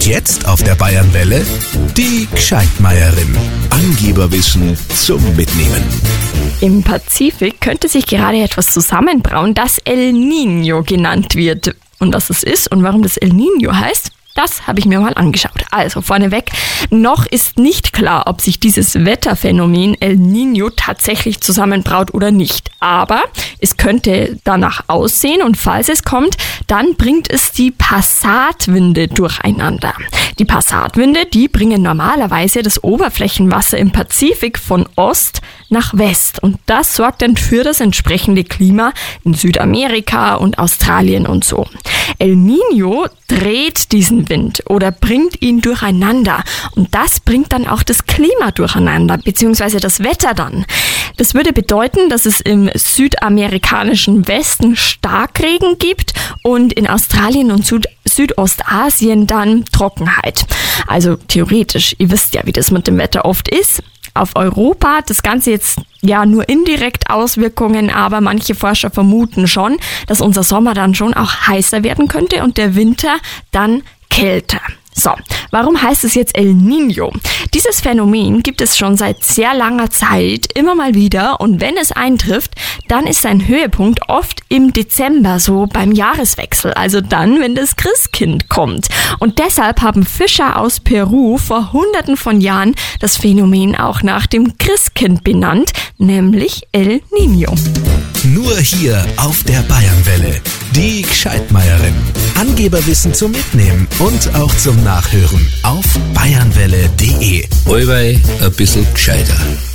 Jetzt auf der Bayernwelle die Gescheitmeierin. Angeberwissen zum Mitnehmen. Im Pazifik könnte sich gerade etwas zusammenbrauen, das El Niño genannt wird. Und was es ist und warum das El Niño heißt, das habe ich mir mal angeschaut. Also vorneweg, noch ist nicht klar, ob sich dieses Wetterphänomen El Niño tatsächlich zusammenbraut oder nicht. Aber es könnte danach aussehen und falls es kommt, dann bringt es die Passatwinde durcheinander. Die Passatwinde, die bringen normalerweise das Oberflächenwasser im Pazifik von Ost nach West. Und das sorgt dann für das entsprechende Klima in Südamerika und Australien und so. El Niño dreht diesen Wind oder bringt ihn durcheinander. Und das bringt dann auch das Klima durcheinander, beziehungsweise das Wetter dann. Das würde bedeuten, dass es im südamerikanischen Westen Starkregen gibt und in Australien und Südostasien dann Trockenheit. Also theoretisch, ihr wisst ja, wie das mit dem Wetter oft ist. Auf Europa hat das Ganze jetzt ja nur indirekt Auswirkungen, aber manche Forscher vermuten schon, dass unser Sommer dann schon auch heißer werden könnte und der Winter dann kälter. So, warum heißt es jetzt El Niño? Dieses Phänomen gibt es schon seit sehr langer Zeit immer mal wieder und wenn es eintrifft, dann ist sein Höhepunkt oft im Dezember, so beim Jahreswechsel, also dann, wenn das Christkind kommt. Und deshalb haben Fischer aus Peru vor Hunderten von Jahren das Phänomen auch nach dem Christkind benannt, nämlich El Niño. Nur hier auf der Bayernwelle. Die Gescheitmeierin. Angeberwissen zum Mitnehmen und auch zum Nachhören auf bayernwelle.de. Allweil ein bisschen gescheiter.